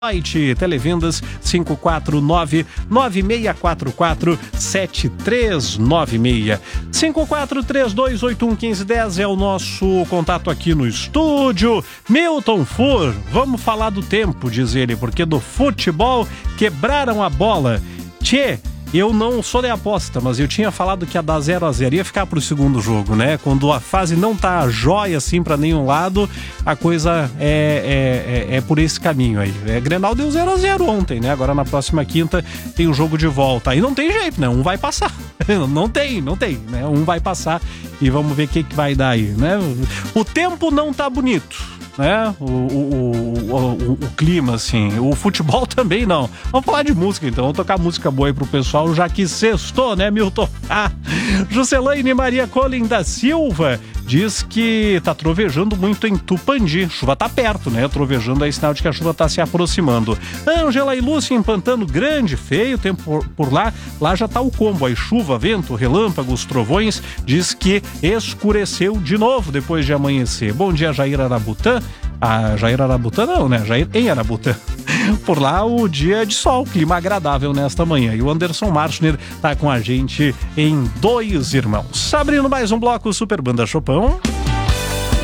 Site Televendas 549-9644-7396. 5432811510 é o nosso contato aqui no estúdio. Milton Fur, vamos falar do tempo, diz ele, porque do futebol quebraram a bola. Tchê, eu não sou de aposta, mas eu tinha falado que ia dar 0-0, ia ficar pro segundo jogo, né? Quando a fase não tá jóia assim pra nenhum lado, a coisa é por esse caminho aí. Grenal deu 0-0 ontem, né? Agora na próxima quinta tem o jogo de volta. Aí não tem jeito, né? Um vai passar. Não tem, né? Um vai passar e vamos ver o que vai dar aí, né? O tempo não tá bonito, né? O clima, assim. O futebol também não. Vamos falar de música, então. Vamos tocar música boa aí pro pessoal, já que sextou, né, Milton? Juscelaine Maria Colin da Silva diz que tá trovejando muito em Tupandi. Chuva tá perto, né? Trovejando é sinal de que a chuva tá se aproximando. Ângela e Lúcia em Pantano Grande, feio tempo por lá. Lá já tá o combo aí, chuva, vento, relâmpagos, trovões. Diz que escureceu de novo depois de amanhecer. Bom dia, Jair Arabutã. Jair Arabutã não, né? Jair em Arabutã. Por lá o dia de sol, clima agradável nesta manhã. E o Anderson Marschner tá com a gente em Dois Irmãos. Abrindo mais um bloco Super Banda Chopão.